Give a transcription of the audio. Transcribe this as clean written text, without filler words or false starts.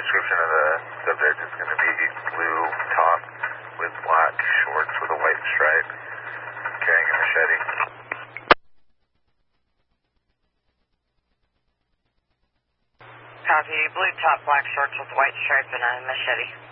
description of the subject is going to be blue top with black shorts with a white stripe, carrying a machete. Copy. Blue top, black shorts with white stripe and a machete.